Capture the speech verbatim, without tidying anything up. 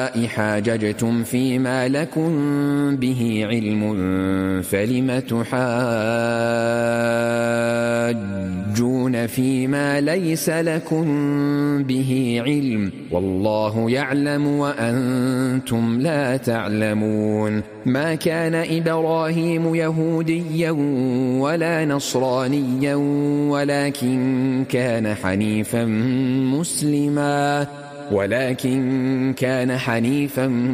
حاججتم فيما لكم به علم فلم تحاجون فيما ليس لكم به علم والله يعلم وأنتم لا تعلمون. ما كان إبراهيم يهوديا ولا نصرانيا ولكن كان حنيفا مسلما ولكن كان حنيفا